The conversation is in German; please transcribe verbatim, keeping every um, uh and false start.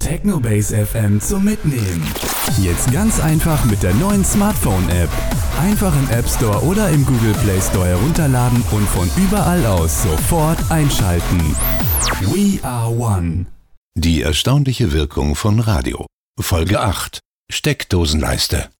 Technobase F M zum Mitnehmen. Jetzt ganz einfach mit der neuen Smartphone-App. Einfach im App Store oder im Google Play Store herunterladen und von überall aus sofort einschalten. We are one. Die erstaunliche Wirkung von Radio. Folge acht. Steckdosenleiste.